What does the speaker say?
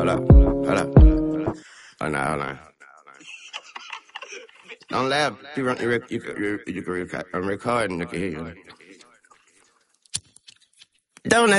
Hold up. Hold up. Oh, no, hold on. Don't laugh. You can record and they can hear you. Don't